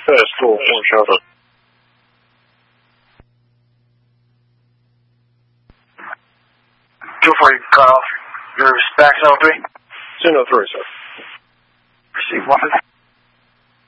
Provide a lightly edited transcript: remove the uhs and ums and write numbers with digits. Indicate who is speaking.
Speaker 1: That's cool. One shot.
Speaker 2: Before you cut off your back zone 3.
Speaker 1: Zeno 3, sir.
Speaker 2: Receive 1.